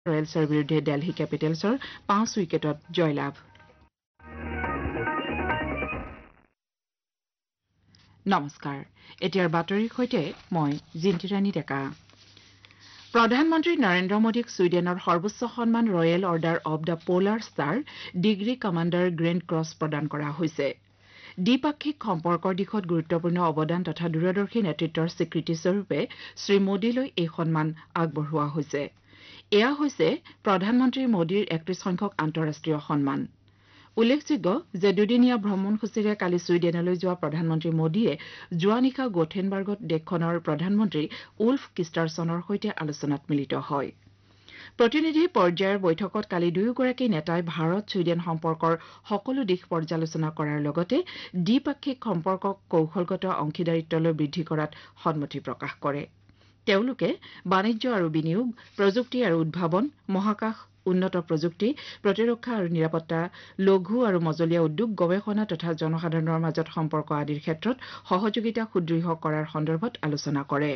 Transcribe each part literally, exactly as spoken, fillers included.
ৰয়েলছৰ বিৰুদ্ধে দিল্লী কেপিটেলছৰ পাঁচ উইকেটত জয়লাভ। নমস্কাৰ, এতিয়াৰ বাতৰিৰ সৈতে মই জিন্তিৰাণী ডেকা। প্ৰধানমন্ত্ৰী নৰেন্দ্ৰ মোদীক ছুইডেনৰ সৰ্বোচ্চ সন্মান royal order of the polar star degree commander grand cross প্ৰদান কৰা হৈছে। দ্বিপাক্ষিক সম্পৰ্কৰ দিশত গুৰুত্বপূৰ্ণ অৱদান তথা দূৰদৰ্শী নেতৃত্বৰ স্বীকৃতিস্বৰূপে শ্ৰীমোদীলৈ এই সন্মান আগবঢ়োৱা হৈছে। এয়া হৈছে প্ৰধানমন্ত্ৰী মোদীৰ একত্ৰিশ সংখ্যক আন্তঃৰাষ্ট্ৰীয় সন্মান। উল্লেখযোগ্য যে দুদিনীয়া ভ্ৰমণসূচীৰে কালি ছুইডেনলৈ যোৱা প্ৰধানমন্ত্ৰী মোদীয়ে যোৱা নিশা গোথেনবাৰ্গত দেশখনৰ প্ৰধানমন্ত্ৰী উল্ফ কিষ্টাৰছনৰ সৈতে আলোচনাত মিলিত হয়। প্ৰতিনিধি পৰ্যায়ৰ বৈঠকত কালি দুয়োগৰাকী নেতাই ভাৰত ছুইডেন সম্পৰ্কৰ সকলো দিশ পৰ্যালোচনা কৰাৰ লগতে দ্বিপাক্ষিক সম্পৰ্কক কৌশলগত অংশীদাৰিত্বলৈ বৃদ্ধি কৰাত সন্মতি প্ৰকাশ কৰে। তেওঁলোকে বাণিজ্য আৰু বিনিয়োগ, প্ৰযুক্তি আৰু উদ্ভাৱন, মহাকাশ, উন্নত প্ৰযুক্তি, প্ৰতিৰক্ষা আৰু নিৰাপত্তা, লঘু আৰু মজলীয়া উদ্যোগ, গৱেষণা তথা জনসাধাৰণৰ মাজত সম্পৰ্ক আদিৰ ক্ষেত্ৰত সহযোগিতা সুদৃঢ় কৰাৰ সন্দৰ্ভত আলোচনা কৰে।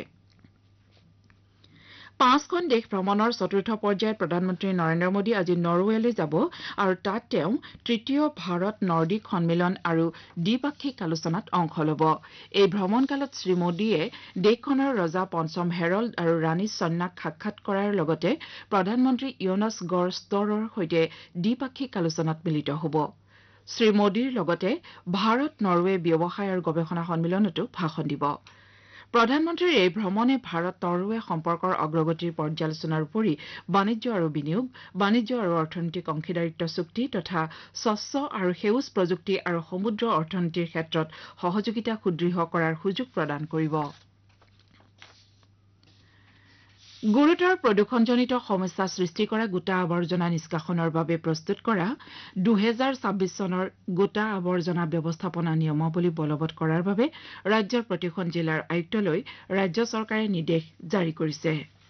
পাঁচখন দেশ ভ্ৰমণৰ চতুৰ্থ পৰ্যায়ত প্ৰধানমন্ত্ৰী নৰেন্দ্ৰ মোদী আজি নৰৱেলৈ যাব আৰু তাত তেওঁ তৃতীয় ভাৰত নৰ্ডিক সন্মিলন আৰু দ্বিপাক্ষিক আলোচনাত অংশ ল'ব। এই ভ্ৰমণকালত শ্ৰীমোদীয়ে দেশখনৰ ৰজা পঞ্চম হেৰল্ড আৰু ৰাণী ছন্নাক সাক্ষাৎ কৰাৰ লগতে প্ৰধানমন্ত্ৰী য়োনাছ গড় ষ্টৰৰ সৈতে দ্বিপাক্ষিক আলোচনাত মিলিত হ'ব। শ্ৰীমোদীৰ লগতে ভাৰত নৰৱে ব্যৱসায় আৰু গৱেষণা সন্মিলনতো ভাষণ দিব। প্ৰধানমন্ত্ৰীৰ এই ভ্ৰমণে ভাৰত নৰৱে সম্পৰ্কৰ অগ্ৰগতিৰ পৰ্যালোচনাৰ উপৰি বাণিজ্য আৰু বিনিয়োগ, বাণিজ্য আৰু অৰ্থনৈতিক অংশীদাৰিত্ব চুক্তি তথা স্বচ্ছ আৰু সেউজ প্ৰযুক্তি আৰু সমুদ্ৰ অৰ্থনীতিৰ ক্ষেত্ৰত সহযোগিতা সুদৃঢ় কৰাৰ সুযোগ প্ৰদান কৰিব। গুৰুতৰ প্ৰদূষণজনিত সমস্যা সৃষ্টি কৰা গোটা আৱৰ্জনা নিষ্কাশনৰ বাবে প্ৰস্তুত কৰা দুহেজাৰ ছাব্বিছ চনৰ গোটা আৱৰ্জনা ব্যৱস্থাপনা নিয়মাৱলী বলবৎ কৰাৰ বাবে ৰাজ্যৰ প্ৰতিখন জিলাৰ আয়ুক্তলৈ ৰাজ্য চৰকাৰে নিৰ্দেশ জাৰি কৰিছে।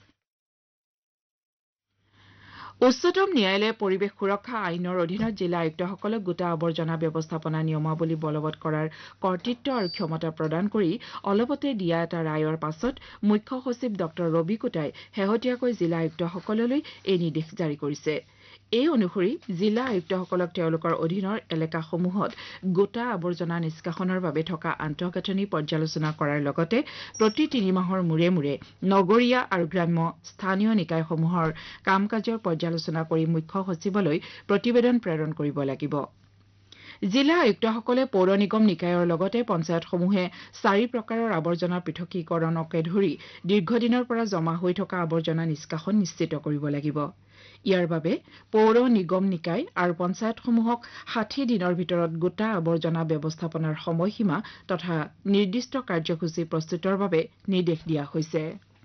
উচ্চতম ন্যায়ালয়ে পৰিৱেশ সুৰক্ষা আইনৰ অধীনত জিলা আয়ুক্তসকলক গোটা আৱৰ্জনা ব্যৱস্থাপনা নিয়মাৱলী বলবৎ কৰাৰ কৰ্তৃত্ব আৰু ক্ষমতা প্ৰদান কৰি অলপতে দিয়া এটা ৰায়ৰ পাছত মুখ্য সচিব ড ৰবি কোটাই শেহতীয়াকৈ জিলা আয়ুক্তসকললৈ এই নিৰ্দেশ জাৰি কৰিছে। এই অনুসৰি জিলা আয়ুক্তসকলক তেওঁলোকৰ অধীনৰ এলেকাসমূহত গোটা আৱৰ্জনা নিষ্কাশনৰ বাবে থকা আন্তঃগাঁথনি পৰ্যালোচনা কৰাৰ লগতে প্ৰতি তিনি মাহৰ মূৰে মূৰে নগৰীয়া আৰু গ্ৰাম্য স্থানীয় নিকায়সমূহৰ কাম কাজৰ পৰ্যালোচনা কৰি মুখ্য সচিবলৈ প্ৰতিবেদন প্ৰেৰণ কৰিব লাগিব। জিলা আয়ুক্তসকলে পৌৰ নিগম নিকায়ৰ লগতে পঞ্চায়তসমূহে চাৰি প্ৰকাৰৰ আৱৰ্জনা পৃথকীকৰণকে ধৰি দীৰ্ঘদিনৰ পৰা জমা হৈ থকা আৱৰ্জনা নিষ্কাশন নিশ্চিত কৰিব লাগিব। ইয়াৰ বাবে পৌৰ নিগম নিকায় আৰু পঞ্চায়তসমূহক ষাঠি দিনৰ ভিতৰত গোটা আৱৰ্জনা ব্যৱস্থাপনাৰ সময়সীমা তথা নিৰ্দিষ্ট কাৰ্যসূচী প্ৰস্তুতৰ বাবে নিৰ্দেশ দিয়া হৈছে।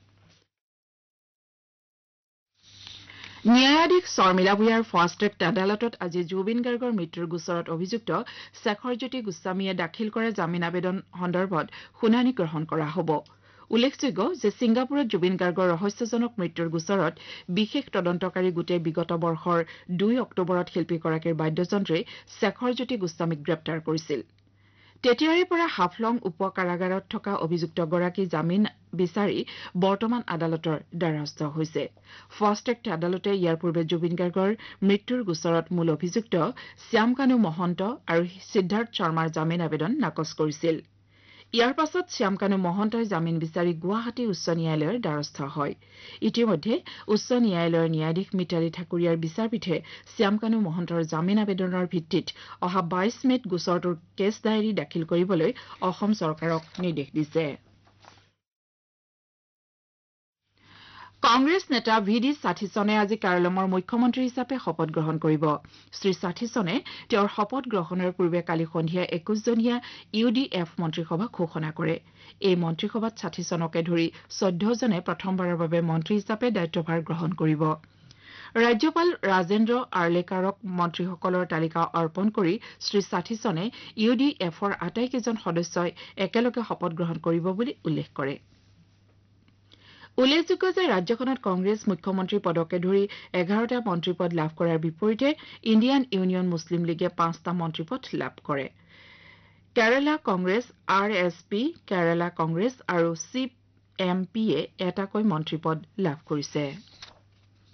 ন্যায়াধীশ শৰ্মিলা ভূঞাৰ ফাষ্ট ট্ৰেক আদালতত আজি জুবিন গাৰ্গৰ মৃত্যুৰ গোচৰত অভিযুক্ত শেখৰজ্যোতি গোস্বামীয়ে দাখিল কৰা জামিন আবেদন সন্দৰ্ভত শুনানি গ্ৰহণ কৰা হ'ব। উল্লেখযোগ্য যে ছিংগাপুৰত জুবিন গাৰ্গৰ ৰহস্যজনক মৃত্যুৰ গোচৰত বিশেষ তদন্তকাৰী গোটে বিগত বৰ্ষৰ দুই অক্টোবৰত শিল্পীগৰাকীৰ বাদ্যযন্ত্ৰী শেখৰজ্যোতি গোস্বামীক গ্ৰেপ্তাৰ কৰিছিল। তেতিয়াৰে পৰা হাফলং উপ কাৰাগাৰত থকা অভিযুক্তগৰাকী জামিন বিচাৰি বৰ্তমান আদালতৰ দ্বাৰস্থ হৈছে। ফাষ্ট ট্ৰেক আদালতে ইয়াৰ পূৰ্বে জুবিন গাৰ্গৰ মৃত্যুৰ গোচৰত মূল অভিযুক্ত শ্যামকানু মহন্ত আৰু সিদ্ধাৰ্থ শৰ্মাৰ জামিন আবেদন নাকচ কৰিছিল। ইয়াৰ পাছত শ্যামকানু মহন্তই জামিন বিচাৰি গুৱাহাটী উচ্চ ন্যায়ালয়ৰ দ্বাৰস্থ হয়। ইতিমধ্যে উচ্চ ন্যায়ালয়ৰ ন্যায়াধীশ মিতালী ঠাকুৰীয়াৰ বিচাৰপীঠে শ্যামকানু মহন্তৰ জামিন আবেদনৰ ভিত্তিত অহা বাইছ মেত গোচৰটোৰ কেছ ডায়েৰী দাখিল কৰিবলৈ অসম চৰকাৰক নিৰ্দেশ দিছে। কংগ্ৰেছ নেতা ভি ডি সাথিছনে আজি কাৰ্লমৰ মুখ্যমন্ত্ৰী হিচাপে শপত গ্ৰহণ কৰিব। শ্ৰী সাথিছনে তেওঁৰ শপত গ্ৰহণৰ পূৰ্বে কালি সন্ধিয়া একৈশজনীয়া ইউ ডি এফ মন্ত্ৰীসভা ঘোষণা কৰে। এই মন্ত্ৰীসভাত সাথিছনকে ধৰি চৈধ্যজনে প্ৰথমবাৰৰ বাবে মন্ত্ৰী হিচাপে দায়িত্বভাৰ গ্ৰহণ কৰিব। ৰাজ্যপাল ৰাজেন্দ্ৰ আৰ্লেকাৰক মন্ত্ৰীসকলৰ তালিকা অৰ্পণ কৰি শ্ৰী সাথিছনে ইউ ডি এফৰ আটাইকেইজন সদস্যই একেলগে শপত গ্ৰহণ কৰিব বুলি উল্লেখ কৰে। উল্লেখযোগ্য যে ৰাজ্যখনত কংগ্ৰেছ মুখ্যমন্ত্ৰী পদকে ধৰি এঘাৰটা মন্ত্ৰীপদ লাভ কৰাৰ বিপৰীতে ইণ্ডিয়ান ইউনিয়ন মুছলিম লীগে পাঁচটা মন্ত্ৰীপদ লাভ কৰে। Kerala Congress, R S P, Kerala Congress আৰু চি এম পিয়ে এটাকৈ মন্ত্ৰীপদ লাভ কৰিছে।